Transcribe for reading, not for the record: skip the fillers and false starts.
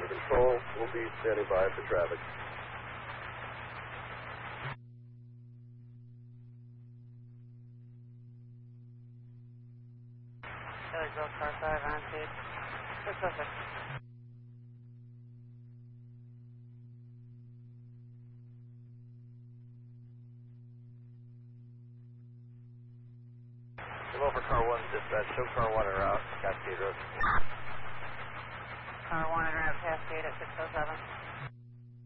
Control will be standing by for traffic. Go car 5 on to Pacific. Come over car 1 dispatch. Show car 1 en route. Cascade Road. Car 1 en route, Cascade at 607.